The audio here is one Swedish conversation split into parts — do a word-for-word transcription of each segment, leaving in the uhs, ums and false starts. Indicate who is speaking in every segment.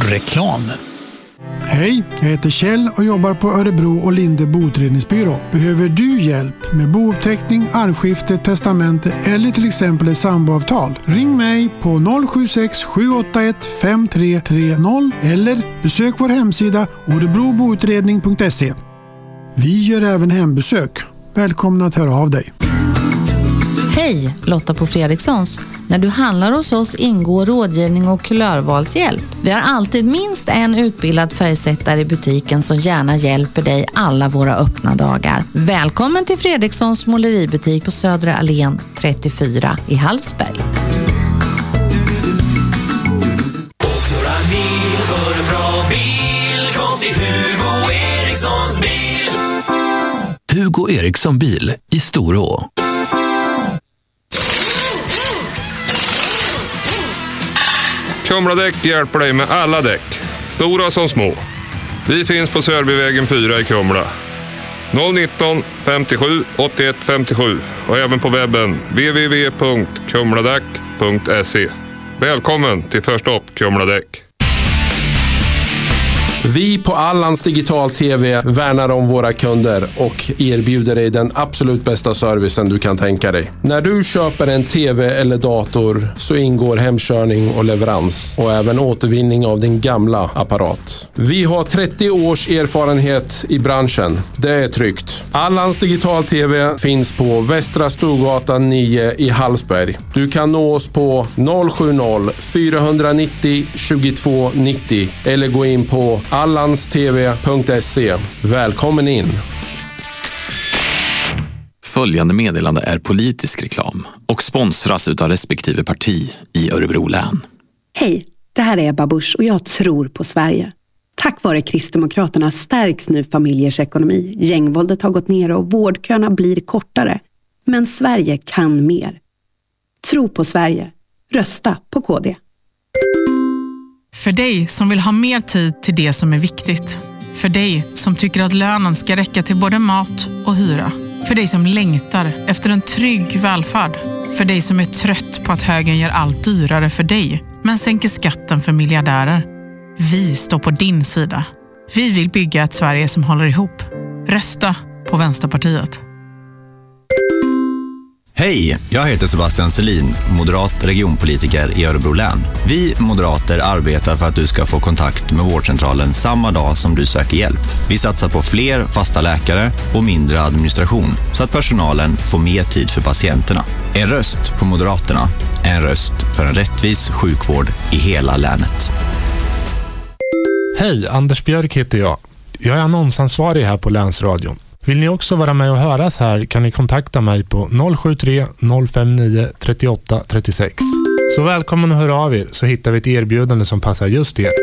Speaker 1: Reklam.
Speaker 2: Hej, jag heter Kjell och jobbar på Örebro och Linde boutredningsbyrå. Behöver du hjälp med bouppteckning, arvskifte, testamente eller till exempel ett samboavtal? Ring mig på noll sju sex sju åtta ett fem tre tre noll eller besök vår hemsida orebroboutredning punkt se. Vi gör även hembesök. Välkomna att höra av dig.
Speaker 3: Hej, Lotta på Fredrikssons. När du handlar hos oss ingår rådgivning och kulörvalshjälp. Vi har alltid minst en utbildad färgsättare i butiken som gärna hjälper dig alla våra öppna dagar. Välkommen till Fredrikssons måleributik på Södra Allén trettiofyra i Hallsberg.
Speaker 4: Och några mil för en bra bil. Kom till Hugo Erikssons bil.
Speaker 1: Hugo Eriksson bil i Storå.
Speaker 5: Kumladäck hjälper dig med alla däck, stora som små. Vi finns på Sörbyvägen fyra i Kumla. noll nitton femtiosju åttioett femtiosju och även på webben w w w punkt kumladäck punkt se. Välkommen till Först upp Kumladäck.
Speaker 6: Vi på Allans Digital T V värnar om våra kunder och erbjuder dig den absolut bästa servicen du kan tänka dig. När du köper en T V eller dator så ingår hemkörning och leverans och även återvinning av din gamla apparat. Vi har trettio års erfarenhet i branschen. Det är tryggt. Allans Digital T V finns på Västra Storgatan nio i Hallsberg. Du kan nå oss på noll sju noll fyra nio noll tjugotvå nittio eller gå in på allanstv punkt se. Välkommen in!
Speaker 7: Följande meddelande är politisk reklam och sponsras utav respektive parti i Örebro län.
Speaker 8: Hej, det här är Ebba Busch och jag tror på Sverige. Tack vare Kristdemokraterna stärks nu familjers ekonomi. Gängvåldet har gått ner och vårdköerna blir kortare. Men Sverige kan mer. Tro på Sverige. Rösta på K D.
Speaker 9: För dig som vill ha mer tid till det som är viktigt. För dig som tycker att lönen ska räcka till både mat och hyra. För dig som längtar efter en trygg välfärd. För dig som är trött på att högern gör allt dyrare för dig men sänker skatten för miljardärer. Vi står på din sida. Vi vill bygga ett Sverige som håller ihop. Rösta på Vänsterpartiet.
Speaker 10: Hej, jag heter Sebastian Selin, moderat regionpolitiker i Örebro län. Vi moderater arbetar för att du ska få kontakt med vårdcentralen samma dag som du söker hjälp. Vi satsar på fler fasta läkare och mindre administration så att personalen får mer tid för patienterna. En röst på Moderaterna, en röst för en rättvis sjukvård i hela länet.
Speaker 11: Hej, Anders Björk heter jag. Jag är annonsansvarig här på Länsradion. Vill ni också vara med och höras här kan ni kontakta mig på noll sju tre noll fem nio tre åtta tre sex. Så välkommen att höra av er så hittar vi ett erbjudande som passar just er.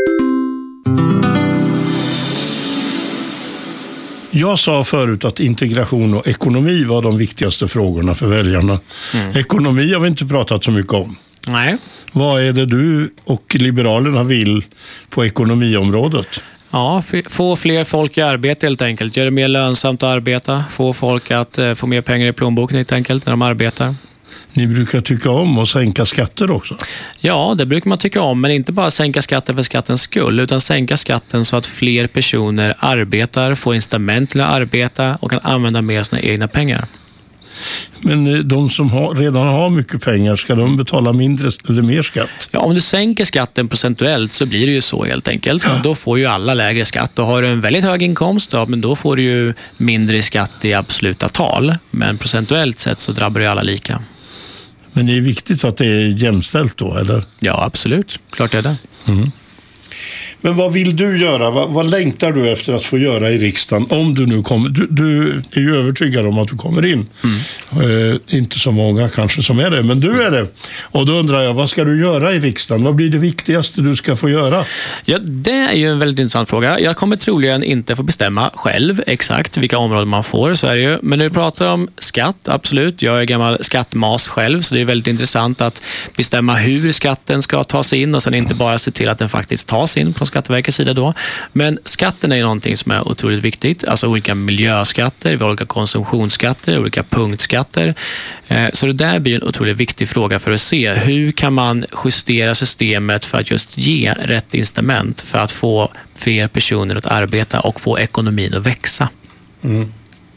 Speaker 12: Jag sa förut att integration och ekonomi var de viktigaste frågorna för väljarna. Mm. Ekonomi har vi inte pratat så mycket om.
Speaker 13: Nej.
Speaker 12: Vad är det du och Liberalerna vill på ekonomiområdet?
Speaker 13: Ja, få fler folk i arbete helt enkelt. Gör det mer lönsamt att arbeta. Få folk att eh, få mer pengar i plånboken helt enkelt när de arbetar.
Speaker 12: Ni brukar tycka om att sänka skatter också?
Speaker 13: Ja, det brukar man tycka om. Men inte bara sänka skatten för skattens skull. Utan sänka skatten så att fler personer arbetar, får incitament till att arbeta och kan använda mer sina egna pengar.
Speaker 12: Men de som har, redan har mycket pengar, ska de betala mindre eller mer skatt?
Speaker 13: Ja, om du sänker skatten procentuellt så blir det ju så helt enkelt. Ja. Då får ju alla lägre skatt. Och har du en väldigt hög inkomst, ja, men då får du ju mindre skatt i absoluta tal. Men procentuellt sett så drabbar det alla lika.
Speaker 12: Men det är viktigt att det är jämställt då, eller?
Speaker 13: Ja, absolut. Klart är det.
Speaker 12: Mm. Men vad vill du göra? Vad, vad längtar du efter att få göra i riksdagen? Om du nu kommer... Du, du är ju övertygad om att du kommer in. Mm. Eh, inte så många kanske som är det, men du är det. Och då undrar jag, vad ska du göra i riksdagen? Vad blir det viktigaste du ska få göra?
Speaker 13: Ja, det är ju en väldigt intressant fråga. Jag kommer troligen inte få bestämma själv exakt vilka områden man får, så är det ju. Men när du pratar om skatt, absolut. Jag är gammal skattmas själv, så det är väldigt intressant att bestämma hur skatten ska tas in och sen inte bara se till att den faktiskt tas in på Skatteverkets sida då. Men skatten är ju någonting som är otroligt viktigt. Alltså olika miljöskatter, vi har olika konsumtionsskatter, olika punktskatter. Så det där blir en otroligt viktig fråga för att se hur kan man justera systemet för att just ge rätt incitament för att få fler personer att arbeta och få ekonomin att växa.
Speaker 12: Mm.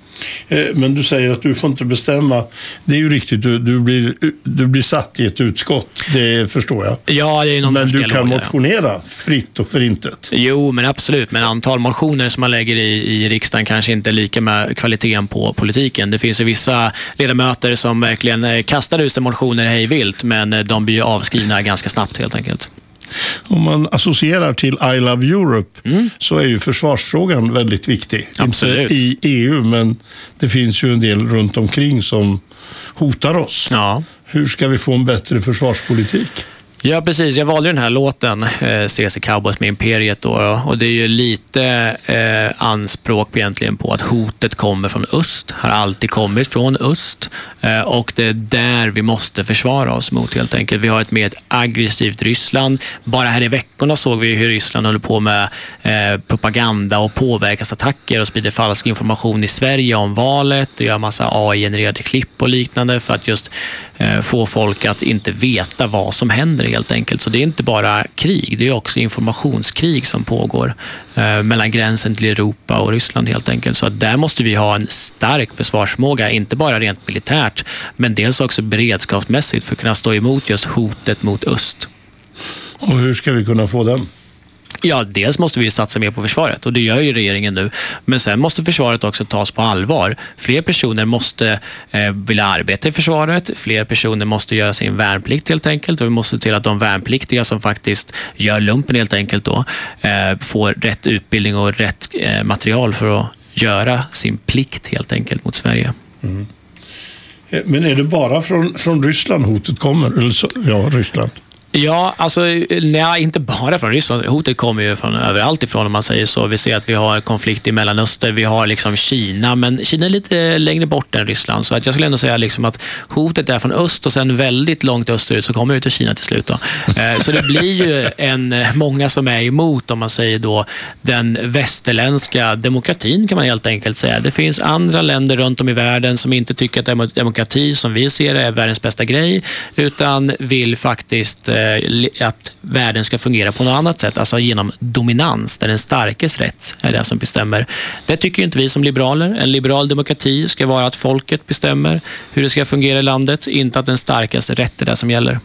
Speaker 12: Men du säger att du får inte bestämma. Det är ju riktigt, du, du, blir, du blir satt i ett utskott, det förstår jag.
Speaker 13: Ja, det är någon
Speaker 12: men du kan motionera fritt och förintet.
Speaker 13: Jo, men absolut. Men antal motioner som man lägger i, i riksdagen kanske inte är lika med kvaliteten på politiken. Det finns ju vissa ledamöter som verkligen kastar ut sig motioner hej vilt, men de blir ju avskrivna ganska snabbt helt enkelt.
Speaker 12: Om man associerar till I Love Europe mm. så är ju försvarsfrågan väldigt viktig.
Speaker 13: Absolut.
Speaker 12: Inte i E U, men det finns ju en del runt omkring som hotar oss.
Speaker 13: Ja.
Speaker 12: Hur ska vi få en bättre försvarspolitik?
Speaker 13: Ja, precis. Jag valde den här låten, eh, C C Cowboys med Imperiet då, och det är ju lite eh, anspråk egentligen på att hotet kommer från öst, har alltid kommit från öst eh, och det är där vi måste försvara oss mot helt enkelt. Vi har ett mer aggressivt Ryssland. Bara här i veckorna såg vi hur Ryssland håller på med eh, propaganda och påverkansattacker och sprider falsk information i Sverige om valet och gör massa A I-genererade klipp och liknande för att just eh, få folk att inte veta vad som händer helt enkelt. Så det är inte bara krig, det är också informationskrig som pågår eh, mellan gränsen till Europa och Ryssland helt enkelt. Så att där måste vi ha en stark försvarsmåga, inte bara rent militärt, men dels också beredskapsmässigt för att kunna stå emot just hotet mot öst.
Speaker 12: Och hur ska vi kunna få den?
Speaker 13: Ja, dels måste vi satsa mer på försvaret och det gör ju regeringen nu. Men sen måste försvaret också tas på allvar. Fler personer måste eh, vilja arbeta i försvaret. Fler personer måste göra sin värnplikt helt enkelt. Och vi måste se till att de värnpliktiga som faktiskt gör lumpen helt enkelt då eh, får rätt utbildning och rätt eh, material för att göra sin plikt helt enkelt mot Sverige.
Speaker 12: Mm. Men är det bara från, från Ryssland hotet kommer? Eller så, ja, Ryssland.
Speaker 13: Ja, alltså nej, inte bara från Ryssland. Hotet kommer ju från överallt ifrån om man säger så. Vi ser att vi har konflikt i Mellanöstern, vi har liksom Kina, men Kina är lite längre bort än Ryssland. Så att jag skulle ändå säga liksom att hotet är från öst och sen väldigt långt österut så kommer vi till Kina till slut då. Så det blir ju en, många som är emot om man säger då den västerländska demokratin kan man helt enkelt säga. Det finns andra länder runt om i världen som inte tycker att demokrati som vi ser är världens bästa grej utan vill faktiskt att världen ska fungera på något annat sätt, alltså genom dominans där den starkes rätt är det som bestämmer. Det tycker inte vi som liberaler. En liberal demokrati ska vara att folket bestämmer hur det ska fungera i landet, inte att den starkes rätt är det som gäller.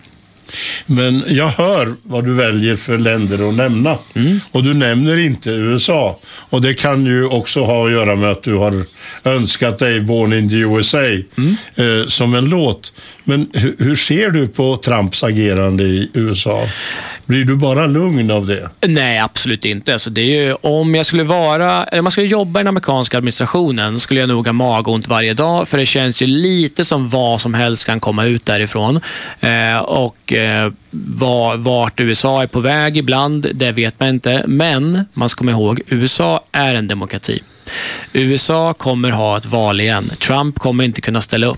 Speaker 12: Men jag hör vad du väljer för länder att nämna. Mm. Och du nämner inte U S A. Och det kan ju också ha att göra med att du har önskat dig Born in the U S A mm. eh, som en låt. Men hur, hur ser du på Trumps agerande i U S A? Blir du bara lugn av det?
Speaker 13: Nej, absolut inte. Alltså det är ju, om jag skulle vara, eller man skulle jobba i den amerikanska administrationen skulle jag nog ha magont varje dag, för det känns ju lite som vad som helst kan komma ut därifrån. Eh, och eh, var, vart U S A är på väg ibland, det vet man inte. Men man ska komma ihåg, U S A är en demokrati. U S A kommer ha ett val igen. Trump kommer inte kunna ställa upp